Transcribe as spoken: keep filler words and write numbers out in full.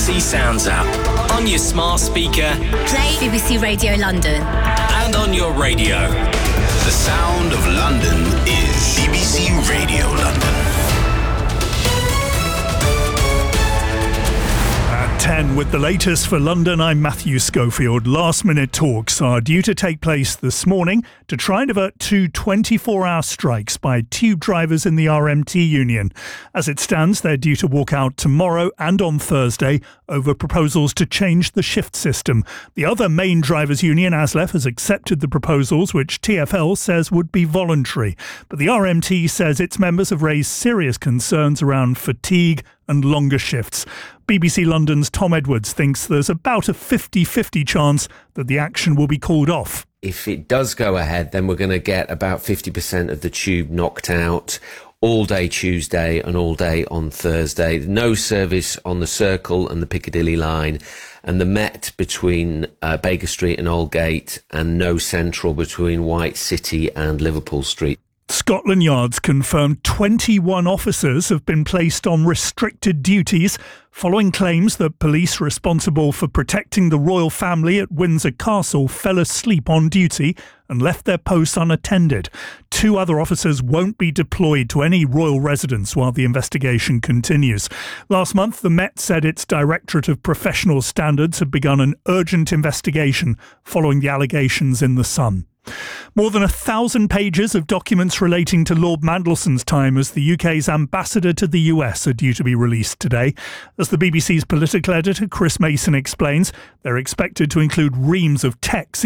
C Sounds app, on your smart speaker, play B B C Radio London, and on your radio. The sound of London is B B C Radio London. ten with the latest for London, I'm Matthew Schofield. Last minute talks are due to take place this morning to try and avert two twenty-four hour strikes by tube drivers in the R M T union. As it stands, they're due to walk out tomorrow and on Thursday over proposals to change the shift system. The other main drivers union, ASLEF, has accepted the proposals, which T F L says would be voluntary. But the R M T says its members have raised serious concerns around fatigue and longer shifts. B B C London's Tom Edwards thinks there's about a fifty-fifty chance that the action will be called off. If it does go ahead, then we're going to get about fifty percent of the tube knocked out all day Tuesday and all day on Thursday. No service on the Circle and the Piccadilly line, and the Met between uh, Baker Street and Aldgate, and no Central between White City and Liverpool Street. Scotland Yard's confirmed twenty-one officers have been placed on restricted duties following claims that police responsible for protecting the royal family at Windsor Castle fell asleep on duty and left their posts unattended. Two other officers won't be deployed to any royal residence while the investigation continues. Last month, the Met said its Directorate of Professional Standards had begun an urgent investigation following the allegations in The Sun. More than a thousand pages of documents relating to Lord Mandelson's time as the U K's ambassador to the U S are due to be released today. As the B B C's political editor Chris Mason explains, they're expected to include reams of texts